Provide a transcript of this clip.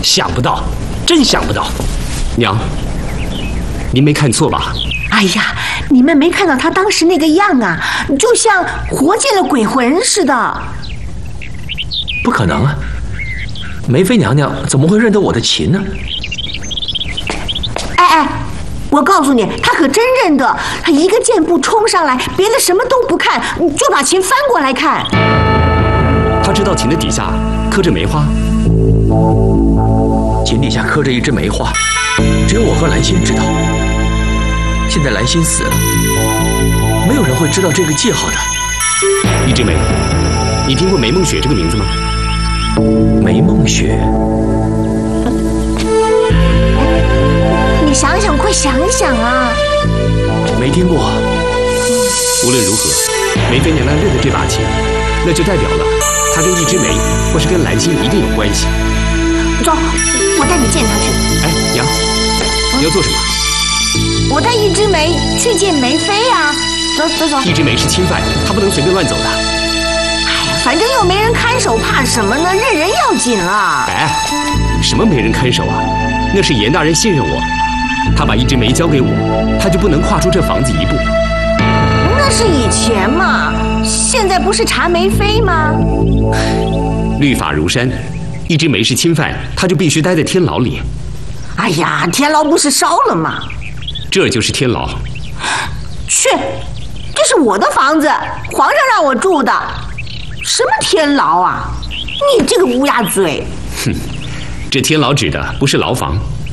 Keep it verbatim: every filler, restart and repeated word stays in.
想不到，真想不到，娘，您没看错吧？ 哎呀，你们没看到他当时那个样啊，就像活见了鬼魂似的。 不可能啊！梅妃娘娘怎么会认得我的琴呢？ 哎哎，我告诉你，他可真认得。他一个箭步冲上来，别的什么都不看，就把琴翻过来看。 他知道琴的底下刻着梅花。 琴底下刻着一枝梅花，只有我和兰心知道。现在兰心死了，没有人会知道这个记号的。 一枝梅，你听过梅梦雪这个名字吗？ 梅梦雪， 你想想，快想想啊！ 没听过。 无论如何，梅妃娘娘认得这把琴，那就代表了她跟一枝梅或是跟兰心一定有关系。 走，我带你见她去。 哎，娘，你要做什么？ 我带一枝梅去见梅妃啊！走走走。 一枝梅是亲犯，她不能随便乱走的。 反正又没人看守，怕什么呢？认人要紧了。 哎，什么没人看守啊？那是严大人信任我，他把一枝梅交给我，他就不能跨出这房子一步。 那是以前嘛，现在不是查梅妃吗？ 律法如山，一枝梅是侵犯，他就必须待在天牢里。 哎呀，天牢不是烧了吗？ 这就是天牢。 去，这是我的房子，皇上让我住的。什么天牢啊！你这个乌鸦嘴！ 哼，这天牢指的不是牢房，